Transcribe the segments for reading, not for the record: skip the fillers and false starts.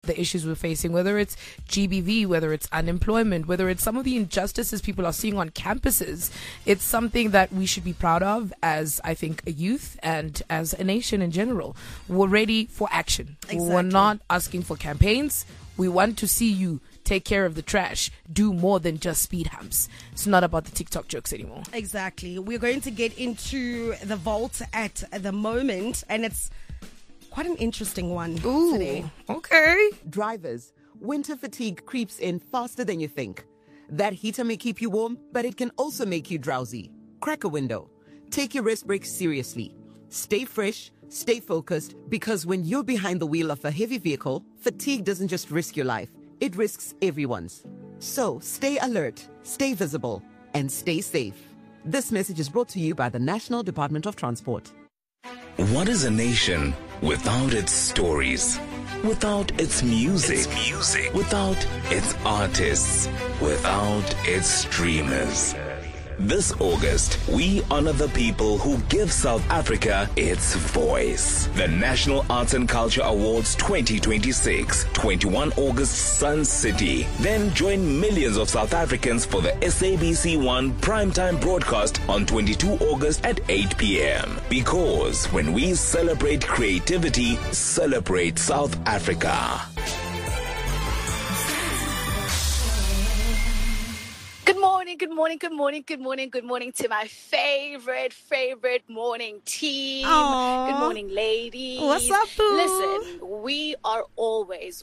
the issues we're facing, whether it's GBV, whether it's unemployment, whether it's some of the injustices people are seeing on campuses. It's something that we should be proud of as, I think, a youth and as a nation in general. We're ready for action. Exactly. We're not asking for campaigns. We want to see you take care of the trash, do more than just speed humps. It's not about the TikTok jokes anymore. Exactly. We're going to get into the vault at the moment, and it's quite an interesting one today. Okay. Drivers, winter fatigue creeps in faster than you think. That heater may keep you warm, but it can also make you drowsy. Crack a window. Take your rest breaks seriously. Stay fresh, stay focused, because when you're behind the wheel of a heavy vehicle, fatigue doesn't just risk your life. It risks everyone's. So stay alert, stay visible, and stay safe. This message is brought to you by the National Department of Transport. What is a nation without its stories? Without its music? Without its artists? Without its streamers? This August, we honor the people who give South Africa its voice. The National Arts and Culture Awards 2026, 21 August, Sun City. Then join millions of South Africans for the SABC1 primetime broadcast on 22 August at 8 p.m. Because when we celebrate creativity, celebrate South Africa. Good morning to my favorite morning team. Aww. Good morning, ladies. What's up, boo? Listen, we are always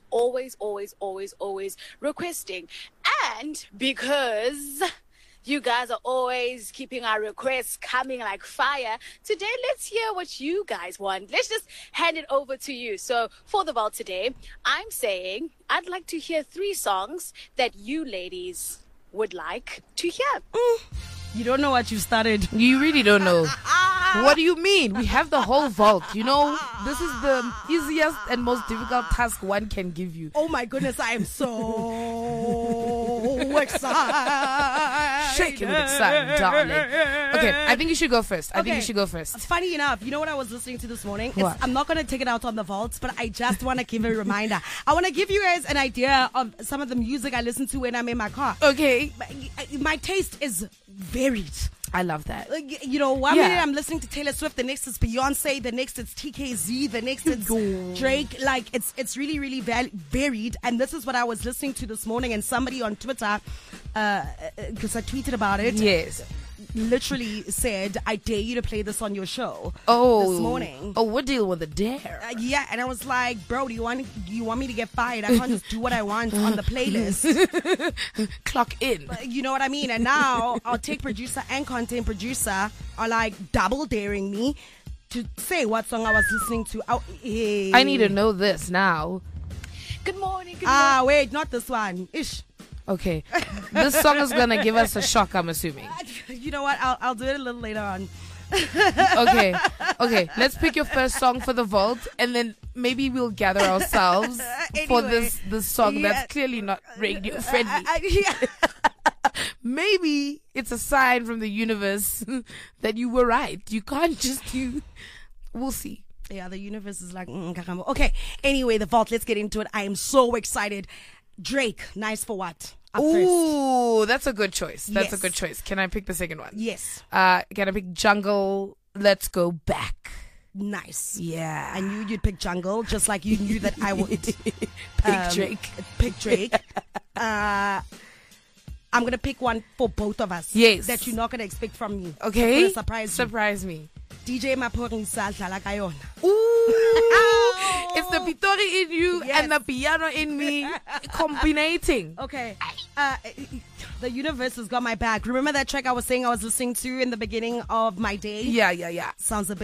requesting. And because you guys are always keeping our requests coming like fire, today let's hear what you guys want. Let's just hand it over to you. So for the vault today, I'm saying I'd like to hear 3 songs that you ladies would like to hear. You don't know what you started. You really don't know. What do you mean? We have the whole vault. You know, this is the easiest and most difficult task one can give you. Oh my goodness, I am so excited. Shaking with excitement, darling. Okay, I think you should go first. Funny enough, you know what I was listening to this morning? What? I'm not going to take it out on the vaults, but I just want to give a reminder. I want to give you guys an idea of some of the music I listen to when I'm in my car. Okay. My taste is varied. I love that. Like, you know, one minute I'm listening to Taylor Swift, the next is Beyonce, the next it's TKZ, the next it's Drake. Like, it's really, really varied. And this is what I was listening to this morning. And somebody on Twitter, because I tweeted about it, Yes. literally said, I dare you to play this on your show this morning. Oh, we're dealing with a dare. Yeah, and I was like, bro, do you want me to get fired? I can't just do what I want on the playlist. Clock in. You know what I mean? And now our tech producer and content producer are like double daring me to say what song I was listening to. I need to know this now. Good morning. Wait, not this one. Ish. Okay. This song is going to give us a shock, I'm assuming. You know what? I'll do it a little later on. Okay. Let's pick your first song for the vault, and then maybe we'll gather ourselves for this song that's clearly not radio friendly. Maybe it's a sign from the universe that you were right. You can't just we'll see. Yeah, the universe is like, okay. Anyway, the vault, let's get into it. I am so excited. Drake, Nice for What? Up Ooh, first. that's a good choice. That's a Yes. good choice. Can I pick the second one? Yes. Can I pick Jungle, Let's Go Back? Nice. Yeah. I knew you'd pick Jungle, just like you knew that I would Pick Drake. Pick Drake. I'm going to pick one for both of us. Yes. That you're not going to expect from me. Okay. It's gonna surprise me. DJ Maphorisa dlala ka yona. Ooh. It's the Pitori in you Yes. and the piano in me combinating. Okay. The universe has got my back. Remember that track I was saying I was listening to in the beginning of my day? Yeah. Sounds a bit